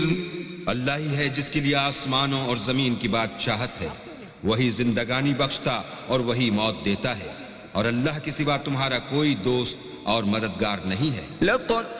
अल्लाह ही है जिसके लिए आसमानों और जमीन की बादशाहत है, वही जिंदगानी बख्शता और वही मौत देता है, और अल्लाह के सिवा तुम्हारा कोई दोस्त और मददगार नहीं है।